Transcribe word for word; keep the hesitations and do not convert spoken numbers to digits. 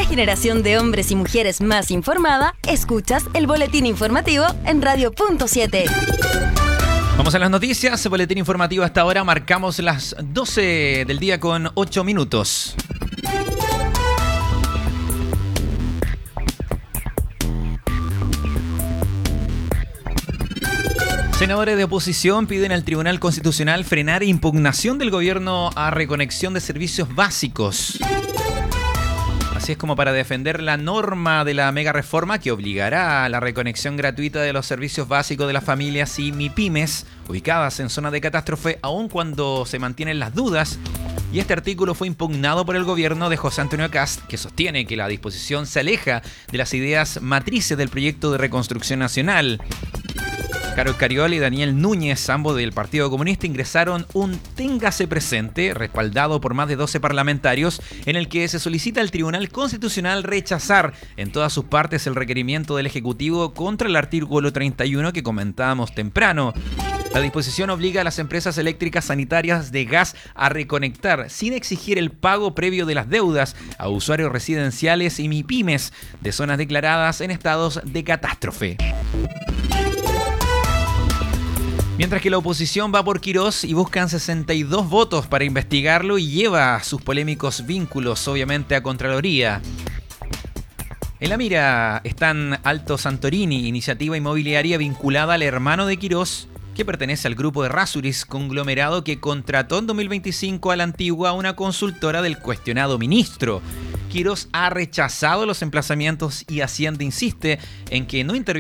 generación de hombres y mujeres más informada, escuchas el boletín informativo en Radio Punto siete. Vamos a las noticias, boletín informativo hasta ahora, marcamos las doce del día con ocho minutos. Senadores de oposición piden al Tribunal Constitucional frenar impugnación del gobierno a reconexión de servicios básicos. Así es como para defender la norma de la mega reforma que obligará a la reconexión gratuita de los servicios básicos de las familias y MIPYMES ubicadas en zonas de catástrofe, aun cuando se mantienen las dudas. Y este artículo fue impugnado por el gobierno de José Antonio Kast, que sostiene que la disposición se aleja de las ideas matrices del proyecto de reconstrucción nacional. Carol Carriol y Daniel Núñez, ambos del Partido Comunista, ingresaron un téngase presente, respaldado por más de doce parlamentarios, en el que se solicita al Tribunal Constitucional rechazar en todas sus partes el requerimiento del Ejecutivo contra el artículo treinta y uno que comentábamos temprano. La disposición obliga a las empresas eléctricas sanitarias de gas a reconectar, sin exigir el pago previo de las deudas, a usuarios residenciales y MIPYMES de zonas declaradas en estados de catástrofe. Mientras que la oposición va por Quirós y buscan sesenta y dos votos para investigarlo y lleva sus polémicos vínculos, obviamente, a Contraloría. En la mira están Alto Santorini, iniciativa inmobiliaria vinculada al hermano de Quirós, que pertenece al grupo de Rasuris, conglomerado que contrató en dos mil veinticinco a la antigua una consultora del cuestionado ministro. Quirós ha rechazado los emplazamientos y Hacienda insiste en que no interviene